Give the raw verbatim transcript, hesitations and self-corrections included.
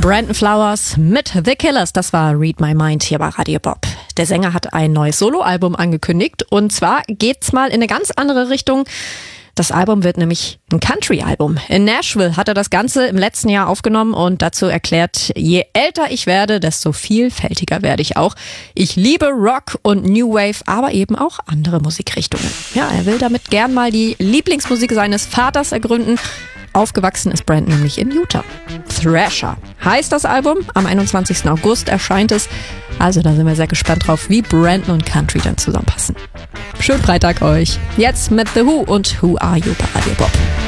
Brandon Flowers mit The Killers, das war Read My Mind hier bei Radio Bob. Der Sänger hat ein neues Soloalbum angekündigt und zwar geht's mal in eine ganz andere Richtung. Das Album wird nämlich ein Country-Album. In Nashville hat er das Ganze im letzten Jahr aufgenommen und dazu erklärt, je älter ich werde, desto vielfältiger werde ich auch. Ich liebe Rock und New Wave, aber eben auch andere Musikrichtungen. Ja, er will damit gern mal die Lieblingsmusik seines Vaters ergründen. Aufgewachsen ist Brandon nämlich in Utah. Thrasher heißt das Album. Am einundzwanzigsten August erscheint es. Also da sind wir sehr gespannt drauf, wie Brandon und Country dann zusammenpassen. Schönen Freitag euch. Jetzt mit The Who und Who Are You bei Radio Bob.